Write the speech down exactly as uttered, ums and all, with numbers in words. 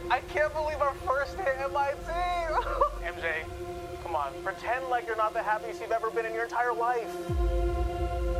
I can't believe our first hit M I T. M J, come on, pretend like you're not the happiest you've ever been in your entire life.